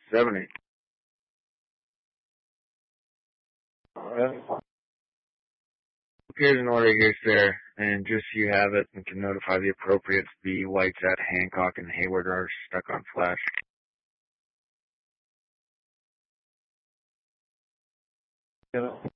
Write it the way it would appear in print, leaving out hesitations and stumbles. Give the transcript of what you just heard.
70. Alright. Here's an order here, sir, and just so you have it and can notify the appropriates, the lights at Hancock and Hayward are stuck on flash. Yeah.